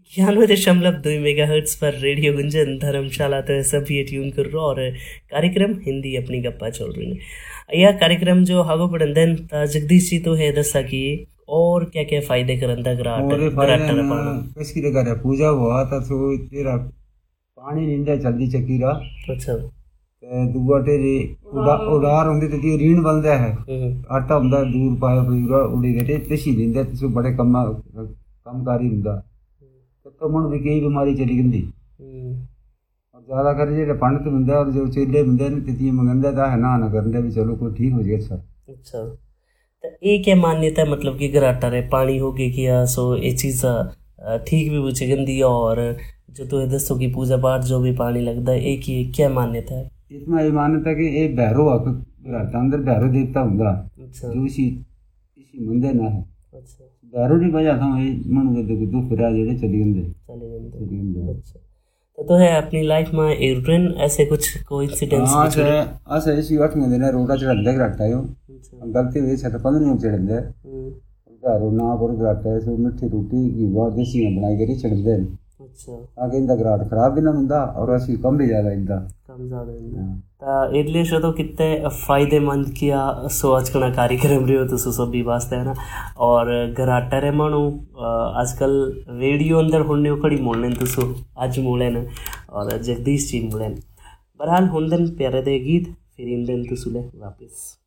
91.2 megahertz पर radio Gunjan धर्मशाला तो सभी ट्यून कर रहा और कार्यक्रम हिंदी अपनी गप्पा चल रही है। यह कार्यक्रम जो हागो पढ़ंदन ता जगदीश जी तो है दसा की और क्या क्या फायदे करंदा ग्राटर पाना किसकी जगह पूजा हुआ था तो तेरा पानी नींदा जल्दी चकीरा। अच्छा दुआ तेरी उड़ार होंदी ते रीण बनदा है आटा हुंदा दूर पाया पूरा उड़ी गटे तसी नींदा तो बड़े कमकारी हुंदा तो मन भी कई बीमारी चली गंदी और ज्यादा कर जे पंडित हुंदा और जो चेले हुंदे ने तिती मंगंदा ता है ना करंदा भी चलो कोई ठीक हो जाए सब। अच्छा तो ये क्या मान्यता है मतलब कि घराटा रे पानी हो गई किया सो ये चीज ठीक भी पूछे गंदी और जो तो दसो की पूजा पाठ जो भी पानी लगता है एक ही क्या मान्यता है इसमें ये मान्यता कि ये भैरो घराटा अंदर भैरो देवता हुंदा। अच्छा जो इसी मंदिर ना है। अच्छा भैरो की वजह से मन के दुख रहा जेड़े चली गंदे। अच्छा तो है अपनी लाइफ में एयरप्लेन ऐसे कुछ कोइंसिडेंस कुछ ऐसे इसी 8 महीने ने रोड़ा चढ़ंदे घराटा यो गलती हुई छट 15 मिनट चढ़ंदे घरो ना पर घराटा है सो मिठी रोटी की बहुत देसी बनाई करी चढ़ंदे। अच्छा आगे इंदा घराट खराब भी ना हुंदा और असि कम भी ज्यादा इंदा ता इडली शो तो कितने फायदेमंद किया सो आज का कार्यक्रम रही हो तो सभी वास्ते है ना और घराटा रे मानो आजकल रेडियो अंदर होने कड़ी मोड़ने तो सो आज मोड़े न और जगदीश जी मोड़े बहरहाल होंदन प्यारे दे गीत फिर इंदन तो सुले वापस।